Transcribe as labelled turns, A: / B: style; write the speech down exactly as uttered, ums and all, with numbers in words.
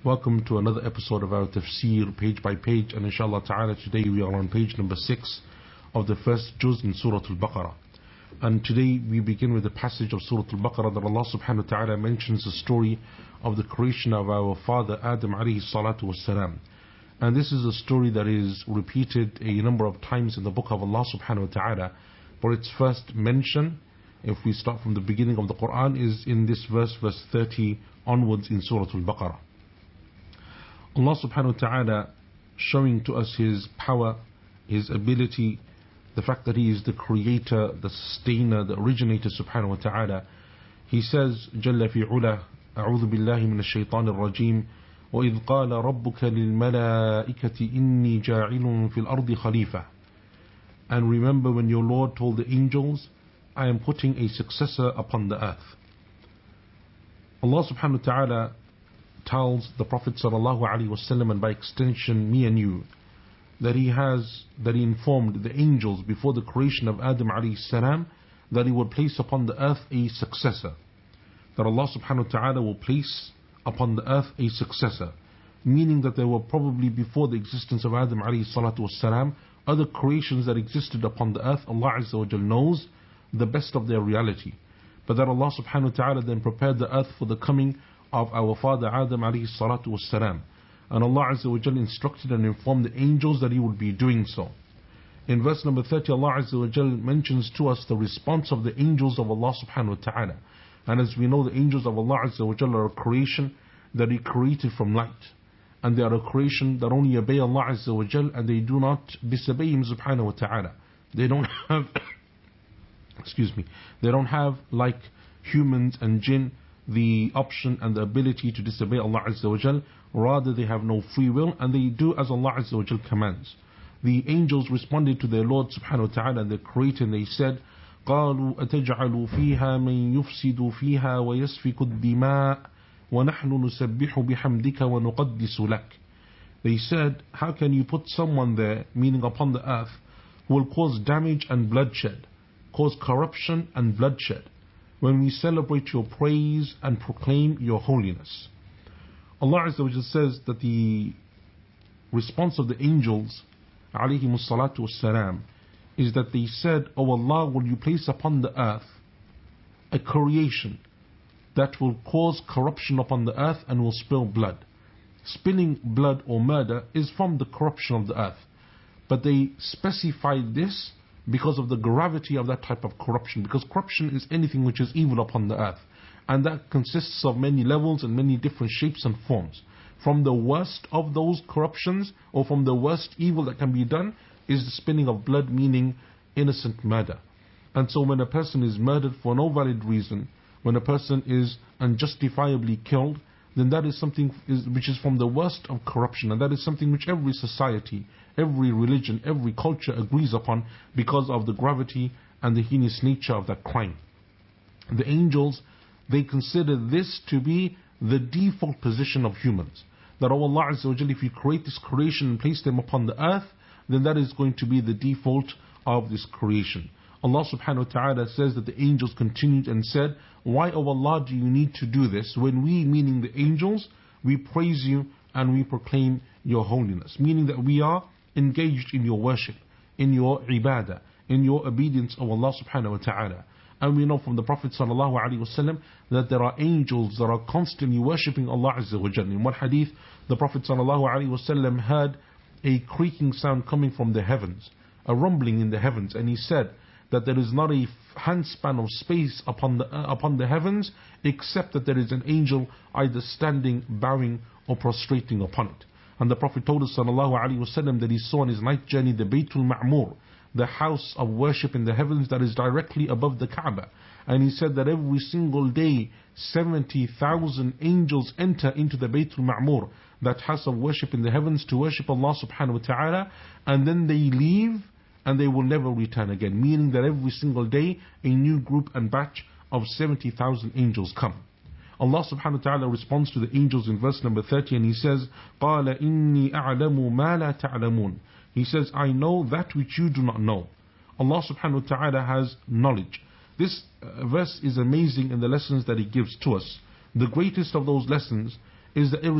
A: Welcome to another episode of our tafsir, page by page, and inshallah ta'ala today we are on page number six of the first juz in Surah Al-Baqarah. And today we begin with the passage of Surah Al-Baqarah that Allah subhanahu wa ta'ala mentions the story of the creation of our father Adam alayhi salatu wassalam. And this is a story that is repeated a number of times in the book of Allah subhanahu wa ta'ala. For its first mention, if we start from the beginning of the Quran, is in this verse, verse thirty onwards in Surah Al-Baqarah. Allah subhanahu wa ta'ala showing to us His power, His ability, the fact that He is the creator, the sustainer, the originator subhanahu wa ta'ala. He says, Jalla fi ula, A'udhu billahi min ash-shaytan ar-rajim, وَإِذْ قَالَ رَبُّكَ لِلْمَلَائِكَةِ إِنِّي جَاعِلٌ فِي الْأَرْضِ خَلِيفَةً. And remember when your Lord told the angels, I am putting a successor upon the earth. Allah subhanahu wa ta'ala tells the Prophet sallallahu alaihi wasallam, and by extension me and you, that he has that he informed the angels before the creation of Adam alayhi salam that he would place upon the earth a successor. That Allah subhanahu wa ta'ala will place upon the earth a successor, meaning that there were probably before the existence of Adam alayhi salatu wasalam other creations that existed upon the earth. Allah azza wa jal knows the best of their reality, but that Allah subhanahu wa ta'ala then prepared the earth for the coming of our father Adam alayhi salatu wassalam. And Allah Azza wa Jal instructed and informed the angels that He would be doing so. In verse number thirty, Allah Azza wa Jal mentions to us the response of the angels of Allah subhanahu wa ta'ala. And as we know, the angels of Allah Azza wa Jal are a creation that He created from light. And they are a creation that only obey Allah Azza wa Jal, and they do not disobey Him subhanahu wa ta'ala. They don't have excuse me, they don't have, like humans and jinn, the option and the ability to disobey Allah Azza wa Jal. Rather, they have no free will and they do as Allah Azza wa Jal commands. The angels responded to their Lord subhanahu wa ta'ala and their creator, and they said, قالوا أتجعل فيها من يفسد فيها ويسفك الدماء ونحن نسبح بحمدك ونقدس لك. They said, how can you put someone there, meaning upon the earth, who will cause damage and bloodshed, cause corruption and bloodshed, when we celebrate your praise and proclaim your holiness? Allah Azza wa Jalla says that the response of the angels alayhimus salatu wassalam is that they said, O Allah, will you place upon the earth a creation that will cause corruption upon the earth and will spill blood. Spilling blood or murder is from the corruption of the earth, but they specified this because of the gravity of that type of corruption, because corruption is anything which is evil upon the earth, and that consists of many levels and many different shapes and forms. From the worst of those corruptions, or from the worst evil that can be done, is the spilling of blood, meaning innocent murder. And so when a person is murdered for no valid reason, when a person is unjustifiably killed, then that is something is, which is from the worst of corruption, and that is something which every society, every religion, every culture agrees upon because of the gravity and the heinous nature of that crime. The angels, they consider this to be the default position of humans. That, oh Allah Azza wa Jalla, if you create this creation and place them upon the earth, then that is going to be the default of this creation. Allah subhanahu wa ta'ala says that the angels continued and said, why, O Allah, do you need to do this when we, meaning the angels, we praise you and we proclaim your holiness, meaning that we are engaged in your worship, in your ibadah, in your obedience of Allah subhanahu wa ta'ala. And we know from the Prophet sallallahu alaihi wasallam that there are angels that are constantly worshipping Allah Azza wa Jalla. In one hadith, the Prophet sallallahu alaihi wasallam heard a creaking sound coming from the heavens, a rumbling in the heavens, and he said that there is not a handspan of space upon the uh, upon the heavens except that there is an angel either standing, bowing, or prostrating upon it. And the Prophet told us sallallahu alaihi wasallam that he saw on his night journey the Baytul Ma'mur, the house of worship in the heavens that is directly above the Kaaba. And he said that every single day seventy thousand angels enter into the Baytul Ma'mur, that house of worship in the heavens, to worship Allah subhanahu wa ta'ala, and then they leave and they will never return again, meaning that every single day a new group and batch of seventy thousand angels come. Allah subhanahu wa ta'ala responds to the angels in verse number thirty, and He says, قَالَ إِنِّي أَعْلَمُ مَا لَا تَعْلَمُونَ. He says, I know that which you do not know. Allah subhanahu wa ta'ala has knowledge. This uh, verse is amazing in the lessons that it gives to us. The greatest of those lessons is that